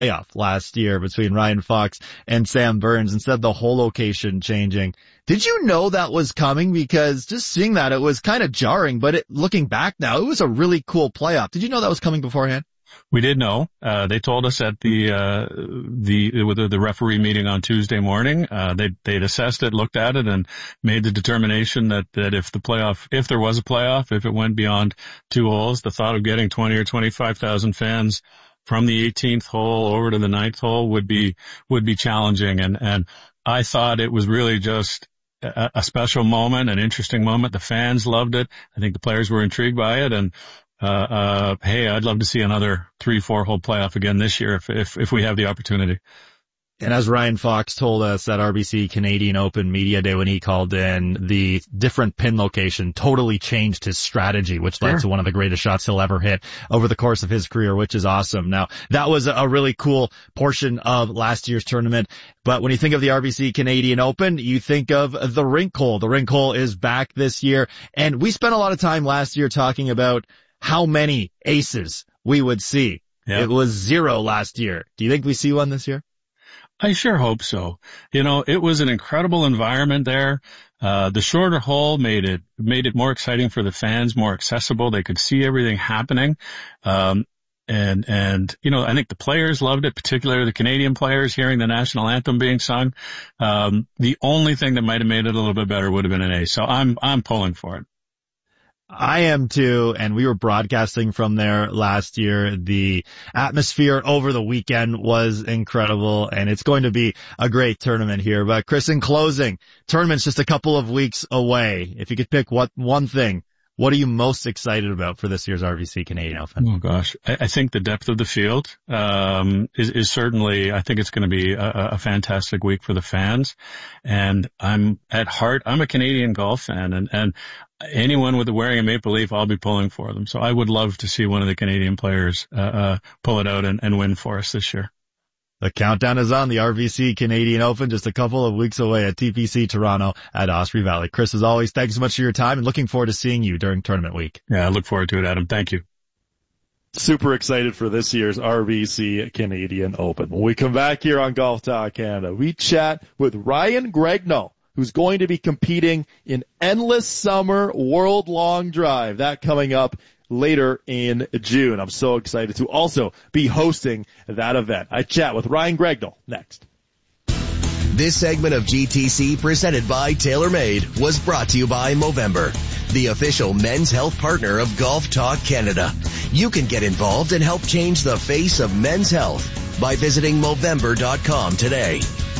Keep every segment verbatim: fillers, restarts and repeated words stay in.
playoff last year between Ryan Fox and Sam Burns instead of the whole location changing. Did you know that was coming? Because just seeing that, it was kind of jarring, but it, looking back now, it was a really cool playoff. Did you know that was coming beforehand? We did know. Uh, they told us at the, uh, the, with the referee meeting on Tuesday morning, uh, they, they'd assessed it, looked at it, and made the determination that, that if the playoff, if there was a playoff, if it went beyond two holes, the thought of getting twenty or twenty-five thousand fans from the eighteenth hole over to the ninth hole would be, would be challenging. And, and I thought it was really just a, a special moment, an interesting moment. The fans loved it. I think the players were intrigued by it. And, uh, uh, hey, I'd love to see another three, four hole playoff again this year if, if, if we have the opportunity. And as Ryan Fox told us at R B C Canadian Open Media Day when he called in, the different pin location totally changed his strategy, which led sure. to one of the greatest shots he'll ever hit over the course of his career, which is awesome. Now, that was a really cool portion of last year's tournament. But when you think of the R B C Canadian Open, you think of the rink hole. The rink hole is back this year. And we spent a lot of time last year talking about how many aces we would see. Yep. It was zero last year. Do you think we see one this year? I sure hope so. You know, it was an incredible environment there. Uh, the shorter hole made it, made it more exciting for the fans, more accessible. They could see everything happening. Um, and, and, you know, I think the players loved it, particularly the Canadian players hearing the national anthem being sung. Um, the only thing that might have made it a little bit better would have been an ace. So I'm, I'm pulling for it. I am too, and we were broadcasting from there last year. The atmosphere over the weekend was incredible, and it's going to be a great tournament here. But Chris, in closing, tournament's just a couple of weeks away. If you could pick what one thing, what are you most excited about for this year's R B C Canadian Open? Oh gosh, I, I think the depth of the field um, is, is certainly. I think it's going to be a, a fantastic week for the fans. And I'm at heart, I'm a Canadian golf fan, and and anyone with wearing a Maple Leaf, I'll be pulling for them. So I would love to see one of the Canadian players uh, uh pull it out and, and win for us this year. The countdown is on. The R B C Canadian Open just a couple of weeks away at T P C Toronto at Osprey Valley. Chris, as always, thanks so much for your time and looking forward to seeing you during tournament week. Yeah, I look forward to it, Adam. Thank you. Super excited for this year's R B C Canadian Open. When we come back here on Golf Talk Canada, we chat with Ryan Gregno, who's going to be competing in Endless Summer World Long Drive. That coming up later in June. I'm so excited to also be hosting that event. I chat with Ryan Gregno next. This segment of G T C presented by TaylorMade was brought to you by Movember, the official men's health partner of Golf Talk Canada. You can get involved and help change the face of men's health by visiting Movember dot com today.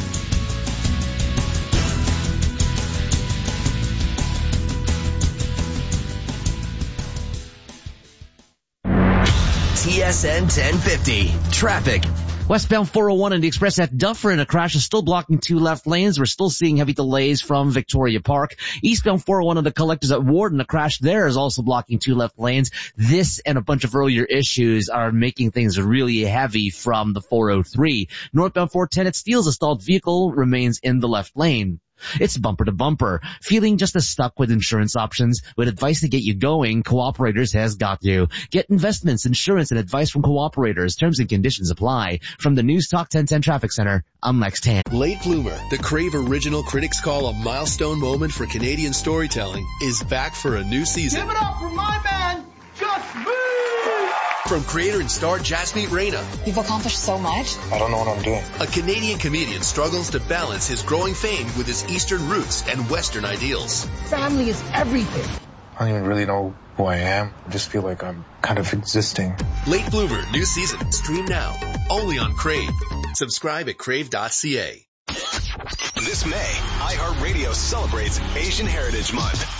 T S N ten fifty. Traffic. Westbound four oh one and the Express at Dufferin, a crash is still blocking two left lanes. We're still seeing heavy delays from Victoria Park. Eastbound four oh one and the Collectors at Warden, a crash there is also blocking two left lanes. This and a bunch of earlier issues are making things really heavy from the four oh three. Northbound four ten at Steele's, a stalled vehicle remains in the left lane. It's bumper to bumper. Feeling just as stuck with insurance options? With advice to get you going, Cooperators has got you. Get investments, insurance, and advice from Cooperators. Terms and conditions apply. From the News Talk ten ten Traffic Center, I'm Lex Tan. Late Bloomer, the Crave original critics call a milestone moment for Canadian storytelling, is back for a new season. Give it up for my man, Gus Boo! From creator and star Jasmeet Reyna. You've accomplished so much. I don't know what I'm doing. A Canadian comedian struggles to balance his growing fame with his Eastern roots and Western ideals. Family is everything. I don't even really know who I am. I just feel like I'm kind of existing. Late Bloomer, new season. Stream now. Only on Crave. Subscribe at crave dot c a. This May, iHeartRadio celebrates Asian Heritage Month.